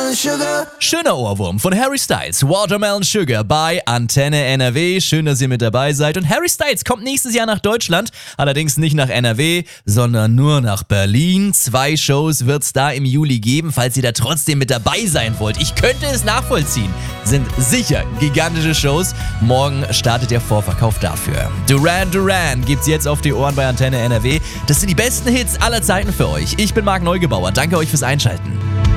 Watermelon Sugar. Schöner Ohrwurm von Harry Styles, Watermelon Sugar bei Antenne NRW. Schön, dass ihr mit dabei seid. Und Harry Styles kommt nächstes Jahr nach Deutschland, allerdings nicht nach NRW, sondern nur nach Berlin. 2 Shows wird's da im Juli geben, falls ihr da trotzdem mit dabei sein wollt. Ich könnte es nachvollziehen. Sind sicher gigantische Shows. Morgen startet der Vorverkauf dafür. Duran Duran gibt's jetzt auf die Ohren bei Antenne NRW. Das sind die besten Hits aller Zeiten für euch. Ich bin Marc Neugebauer. Danke euch fürs Einschalten.